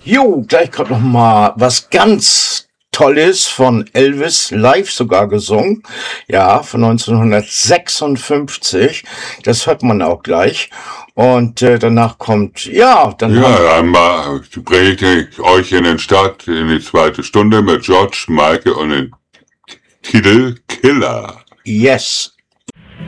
Jo, gleich kommt noch mal was ganz Tolles von Elvis, live sogar gesungen. Ja, von 1956. Das hört man auch gleich. Und danach kommt, ja, dann haben Ja, einmal bringe ich euch in den Start in die zweite Stunde mit George Michael und den Titel Killer. Yes.